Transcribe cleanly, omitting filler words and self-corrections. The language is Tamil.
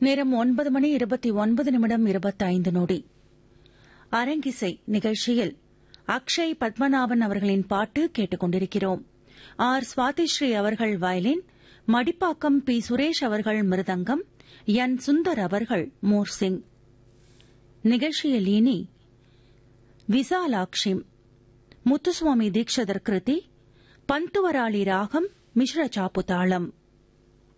நேரம் 9:29 அரங்கிசை நிகழ்ச்சியில் அக்ஷய் பத்மநாபன் அவர்களின் பாட்டு கேட்டுக் கொண்டிருக்கிறோம். ஆர் சுவாதிஸ்ரீ அவர்கள் வயலின், மடிப்பாக்கம் பி. சுரேஷ் அவர்கள் மிருதங்கம், என். சுந்தர் அவர்கள் மோர்சிங். நிகழ்ச்சியில் இனி விசாலாட்சிம், முத்துசுவாமி தீக்ஷதர் கிருதி, பந்துவராளி ராகம், மிஸ்ர சாப்பு தாளம்.